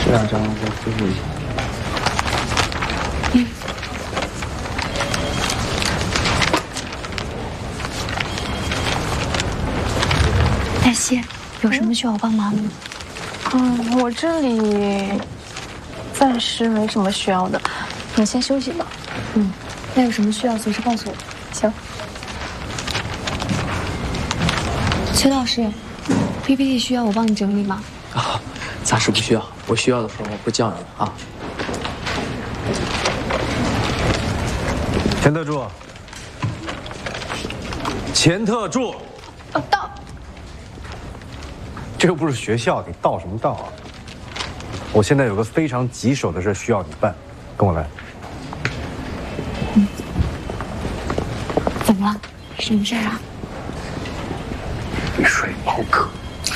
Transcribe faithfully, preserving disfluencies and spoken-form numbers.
这两张再恢复一下。 嗯。黛西，有什么需要我帮忙的吗？ 嗯，我这里暂时没什么需要的，你先休息吧。 嗯，那有什么需要随时告诉我。 行。 崔老师 ，P P T 需要我帮你整理吗？ 啊，暂时不需要，我需要的时候会叫你的啊。 钱特助，钱特助， 哦，到。 这又不是学校，你到什么到啊？我现在有个非常棘手的事需要你办，跟我来。 嗯，怎么了？什么事啊？ 水泡课。